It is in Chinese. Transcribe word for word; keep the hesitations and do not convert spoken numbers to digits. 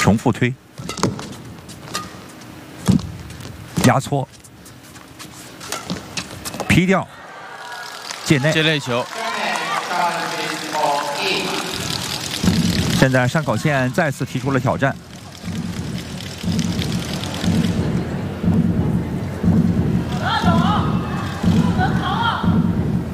重复推，压搓，劈掉，界内。 界内球。 现在山口茜再次提出了挑战。